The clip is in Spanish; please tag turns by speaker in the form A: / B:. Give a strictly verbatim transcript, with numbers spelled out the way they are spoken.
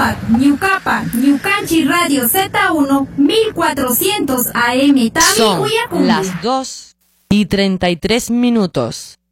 A: Anáhuac, Ñucapa, Ñucanchi Radio Z uno, mil cuatrocientos A M.
B: Son las dos y treinta y tres minutos.